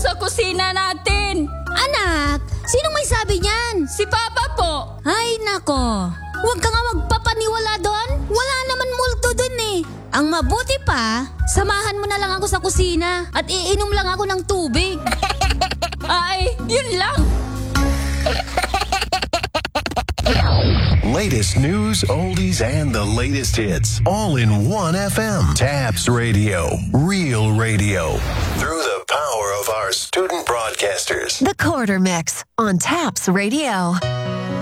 sa kusina natin. Anak, sinong may sabi niyan? Si Papa po. Ay nako, huwag ka nga magpapaniwala doon. Wala naman multo doon eh. Ang mabuti pa, samahan mo na lang ako sa kusina at iinom lang ako ng tubig. Ay, yun lang. Latest news, oldies, and the latest hits. All in one FM. Tabs Radio. Real radio. Through the power of our student broadcasters. The Quarter Mix on Taps Radio.